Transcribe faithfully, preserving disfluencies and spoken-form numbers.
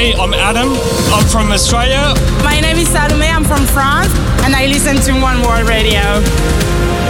Hey, I'm Adam. I'm from Australia. My name is Salome. I'm from France, and I listen to One World Radio.